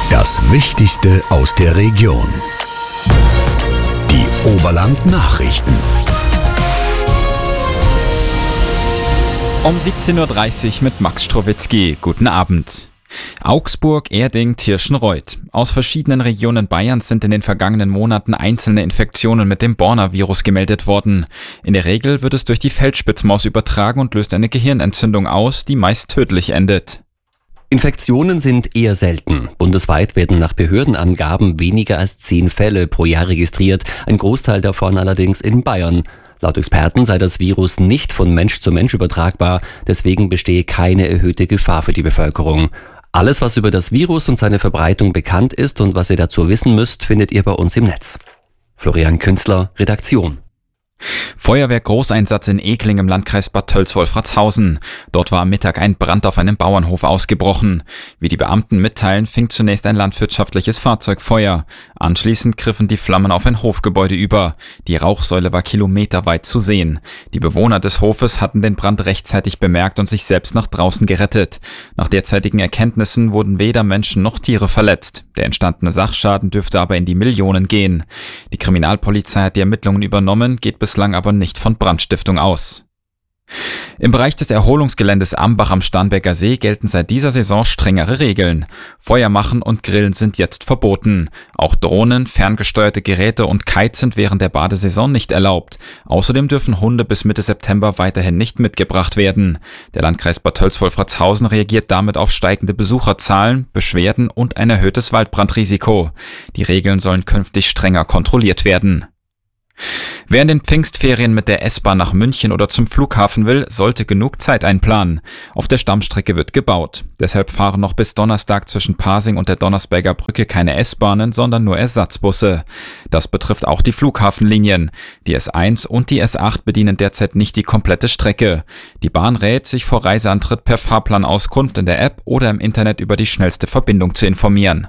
Das Wichtigste aus der Region. Die Oberland-Nachrichten. Um 17.30 Uhr mit Max Strowitzki. Guten Abend. Augsburg, Erding, Tirschenreuth. Aus verschiedenen Regionen Bayerns sind in den vergangenen Monaten einzelne Infektionen mit dem Borna-Virus gemeldet worden. In der Regel wird es durch die Feldspitzmaus übertragen und löst eine Gehirnentzündung aus, die meist tödlich endet. Infektionen sind eher selten. Bundesweit werden nach Behördenangaben weniger als 10 Fälle pro Jahr registriert, ein Großteil davon allerdings in Bayern. Laut Experten sei das Virus nicht von Mensch zu Mensch übertragbar, deswegen bestehe keine erhöhte Gefahr für die Bevölkerung. Alles, was über das Virus und seine Verbreitung bekannt ist und was ihr dazu wissen müsst, findet ihr bei uns im Netz. Florian Künzler, Redaktion. Feuerwehr-Großeinsatz in Ekling im Landkreis Bad Tölz-Wolfratshausen. Dort war am Mittag ein Brand auf einem Bauernhof ausgebrochen. Wie die Beamten mitteilen, fing zunächst ein landwirtschaftliches Fahrzeug Feuer. Anschließend griffen die Flammen auf ein Hofgebäude über. Die Rauchsäule war kilometerweit zu sehen. Die Bewohner des Hofes hatten den Brand rechtzeitig bemerkt und sich selbst nach draußen gerettet. Nach derzeitigen Erkenntnissen wurden weder Menschen noch Tiere verletzt. Der entstandene Sachschaden dürfte aber in die Millionen gehen. Die Kriminalpolizei hat die Ermittlungen übernommen, geht bislang aber nicht von Brandstiftung aus. Im Bereich des Erholungsgeländes Ambach am Starnberger See gelten seit dieser Saison strengere Regeln. Feuer machen und Grillen sind jetzt verboten. Auch Drohnen, ferngesteuerte Geräte und Kites sind während der Badesaison nicht erlaubt. Außerdem dürfen Hunde bis Mitte September weiterhin nicht mitgebracht werden. Der Landkreis Bad Tölz-Wolfratshausen reagiert damit auf steigende Besucherzahlen, Beschwerden und ein erhöhtes Waldbrandrisiko. Die Regeln sollen künftig strenger kontrolliert werden. Wer in den Pfingstferien mit der S-Bahn nach München oder zum Flughafen will, sollte genug Zeit einplanen. Auf der Stammstrecke wird gebaut. Deshalb fahren noch bis Donnerstag zwischen Pasing und der Donnersberger Brücke keine S-Bahnen, sondern nur Ersatzbusse. Das betrifft auch die Flughafenlinien. Die S1 und die S8 bedienen derzeit nicht die komplette Strecke. Die Bahn rät, sich vor Reiseantritt per Fahrplanauskunft in der App oder im Internet über die schnellste Verbindung zu informieren.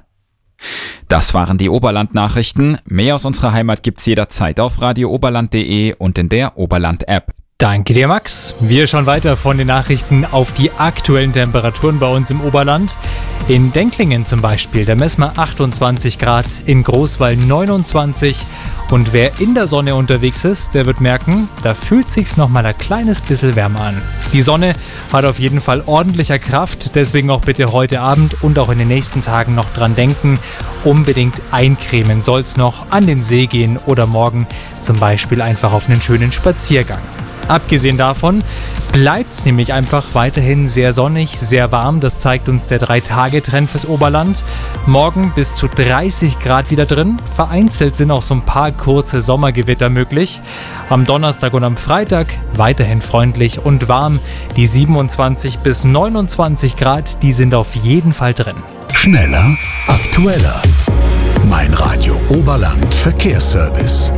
Das waren die Oberland-Nachrichten. Mehr aus unserer Heimat gibt's jederzeit auf radiooberland.de und in der Oberland-App. Danke dir, Max. Wir schauen weiter von den Nachrichten auf die aktuellen Temperaturen bei uns im Oberland. In Denklingen zum Beispiel, da messen wir 28 Grad, in Großwall 29. Und wer in der Sonne unterwegs ist, der wird merken, da fühlt sich's noch mal ein kleines bisschen wärmer an. Die Sonne hat auf jeden Fall ordentlicher Kraft, deswegen auch bitte heute Abend und auch in den nächsten Tagen noch dran denken, unbedingt eincremen soll's noch, an den See gehen oder morgen zum Beispiel einfach auf einen schönen Spaziergang. Abgesehen davon bleibt es nämlich einfach weiterhin sehr sonnig, sehr warm. Das zeigt uns der 3-Tage-Trend fürs Oberland. Morgen bis zu 30 Grad wieder drin. Vereinzelt sind auch so ein paar kurze Sommergewitter möglich. Am Donnerstag und am Freitag weiterhin freundlich und warm. Die 27 bis 29 Grad, die sind auf jeden Fall drin. Schneller, aktueller. Mein Radio Oberland Verkehrsservice.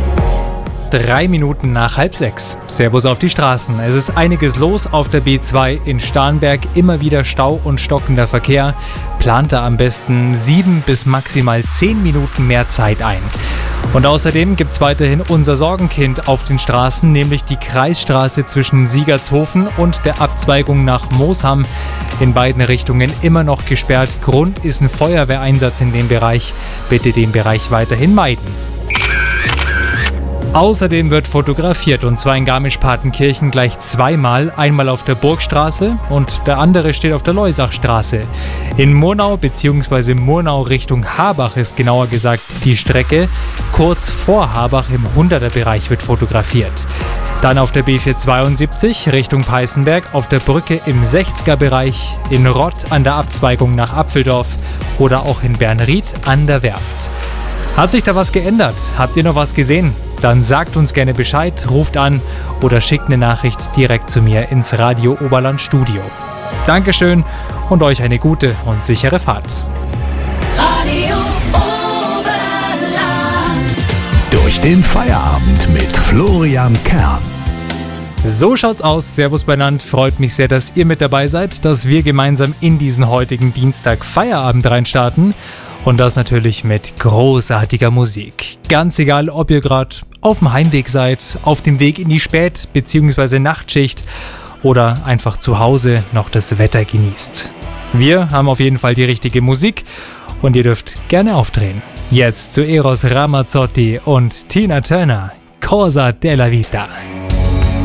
3 Minuten nach 5:30. Servus auf die Straßen. Es ist einiges los auf der B2 in Starnberg. Immer wieder Stau und stockender Verkehr. Plant da am besten 7 bis maximal 10 Minuten mehr Zeit ein. Und außerdem gibt es weiterhin unser Sorgenkind auf den Straßen, nämlich die Kreisstraße zwischen Siegertshofen und der Abzweigung nach Moosham. In beiden Richtungen immer noch gesperrt. Grund ist ein Feuerwehreinsatz in dem Bereich. Bitte den Bereich weiterhin meiden. Außerdem wird fotografiert, und zwar in Garmisch-Partenkirchen gleich zweimal. Einmal auf der Burgstraße und der andere steht auf der Leusachstraße. In Murnau bzw. Murnau Richtung Habach ist genauer gesagt die Strecke. Kurz vor Habach im 100er-Bereich wird fotografiert. Dann auf der B472 Richtung Peißenberg auf der Brücke im 60er-Bereich, in Rott an der Abzweigung nach Apfeldorf oder auch in Bernried an der Werft. Hat sich da was geändert? Habt ihr noch was gesehen? Dann sagt uns gerne Bescheid, ruft an oder schickt eine Nachricht direkt zu mir ins Radio Oberland Studio. Dankeschön und euch eine gute und sichere Fahrt. Radio Oberland. Durch den Feierabend mit Florian Kern. So schaut's aus. Servus beieinander. Freut mich sehr, dass ihr mit dabei seid, dass wir gemeinsam in diesen heutigen Dienstag Feierabend reinstarten. Und das natürlich mit großartiger Musik. Ganz egal, ob ihr gerade auf dem Heimweg seid, auf dem Weg in die Spät- bzw. Nachtschicht oder einfach zu Hause noch das Wetter genießt. Wir haben auf jeden Fall die richtige Musik Und ihr dürft gerne aufdrehen. Jetzt zu Eros Ramazzotti und Tina Turner, Cosa della Vita.